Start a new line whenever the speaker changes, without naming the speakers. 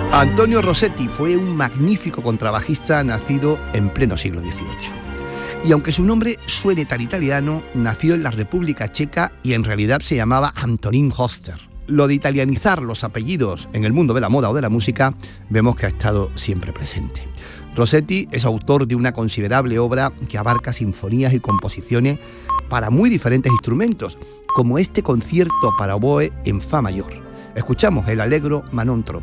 Antonio Rossetti fue un magnífico contrabajista nacido en pleno siglo XVIII. Y aunque su nombre suene tan italiano, nació en la República Checa y en realidad se llamaba Antonín Höster. Lo de italianizar los apellidos en el mundo de la moda o de la música, vemos que ha estado siempre presente. Rossetti es autor de una considerable obra que abarca sinfonías y composiciones para muy diferentes instrumentos, como este concierto para oboe en fa mayor. Escuchamos el Allegro Manon Troppi.